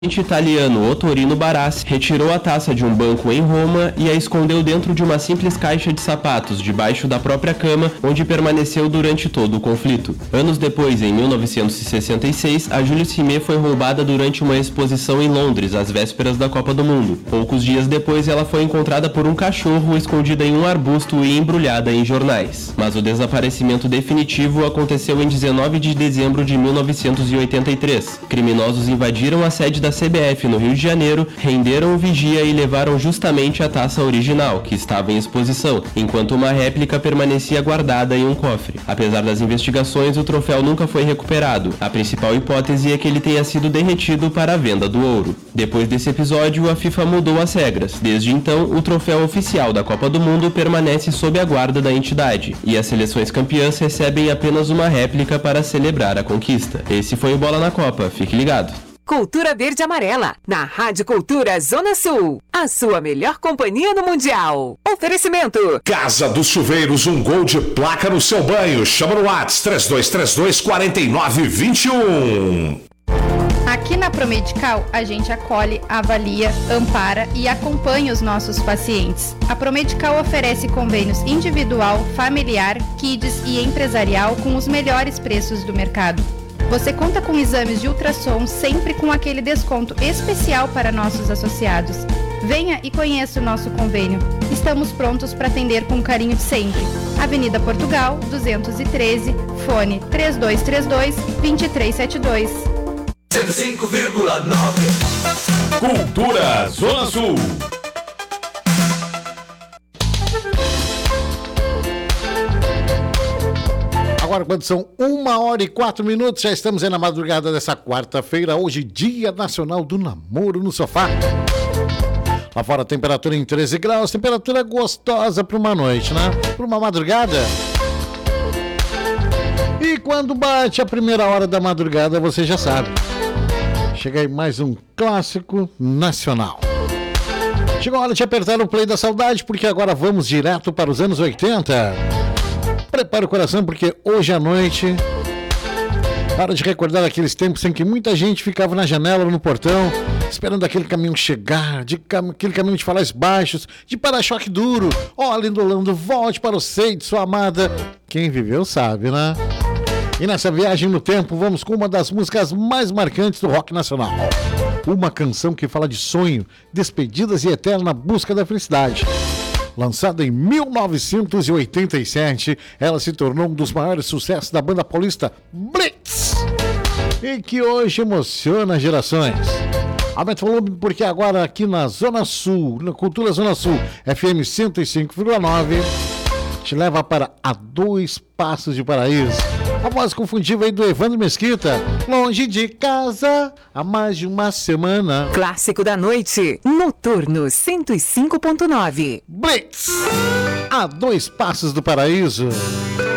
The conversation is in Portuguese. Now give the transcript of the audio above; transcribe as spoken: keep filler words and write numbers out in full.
italiano Ottorino Barassi retirou a taça de um banco em Roma e a escondeu dentro de uma simples caixa de sapatos debaixo da própria cama, onde permaneceu durante todo o conflito. Anos depois, em mil novecentos e sessenta e seis, a Jules Rimet foi roubada durante uma exposição em Londres, às vésperas da Copa do Mundo. Poucos dias depois, ela foi encontrada por um cachorro escondida em um arbusto e embrulhada em jornais. Mas o desaparecimento definitivo aconteceu em dezenove de dezembro de mil novecentos e oitenta e três. Criminosos invadiram a sede da C B F no Rio de Janeiro, renderam o vigia e levaram justamente a taça original, que estava em exposição, enquanto uma réplica permanecia guardada em um cofre. Apesar das investigações, o troféu nunca foi recuperado. A principal hipótese é que ele tenha sido derretido para a venda do ouro. Depois desse episódio, a FIFA mudou as regras. Desde então, o troféu oficial da Copa do Mundo permanece sob a guarda da entidade, e as seleções campeãs recebem apenas uma réplica para celebrar a conquista. Esse foi o Bola na Copa. Fique ligado. Cultura Verde e Amarela, na Rádio Cultura Zona Sul. A sua melhor companhia no Mundial. Oferecimento. Casa dos Chuveiros, um gol de placa no seu banho. Chama no WhatsApp três dois três dois, quatro nove dois um. Aqui na Promedical, a gente acolhe, avalia, ampara e acompanha os nossos pacientes. A Promedical oferece convênios individual, familiar, kids e empresarial com os melhores preços do mercado. Você conta com exames de ultrassom sempre com aquele desconto especial para nossos associados. Venha e conheça o nosso convênio. Estamos prontos para atender com carinho de sempre. Avenida Portugal, duzentos e treze, fone três dois três dois, dois três sete dois. cento e cinco vírgula nove. Cultura Zona Sul. Agora, quando são uma hora e quatro minutos, já estamos aí na madrugada dessa quarta-feira, hoje, Dia Nacional do Namoro no Sofá. Lá fora, temperatura em treze graus, temperatura gostosa para uma noite, né? Para uma madrugada. E quando bate a primeira hora da madrugada, você já sabe. Chega aí mais um clássico nacional. Chegou a hora de apertar o play da saudade, porque agora vamos direto para os anos oitenta. Prepara o coração, porque hoje à noite, para de recordar aqueles tempos em que muita gente ficava na janela ou no portão, esperando aquele caminhão chegar, de cam- aquele caminhão de faróis baixos, de para-choque duro. Olha, indolando, volte para o seio de sua amada. Quem viveu sabe, né? E nessa viagem no tempo, vamos com uma das músicas mais marcantes do rock nacional. Uma canção que fala de sonho, despedidas e eterna busca da felicidade. Lançada em mil novecentos e oitenta e sete, ela se tornou um dos maiores sucessos da banda paulista Blitz, e que hoje emociona gerações. Aumenta o volume, porque agora aqui na Zona Sul, na Cultura Zona Sul, F M cento e cinco vírgula nove, te leva para A Dois Passos de Paraíso. A voz confundível aí do Evandro Mesquita, longe de casa há mais de uma semana. Clássico da noite, Noturno cento e cinco ponto nove. Blitz, A Dois Passos do Paraíso.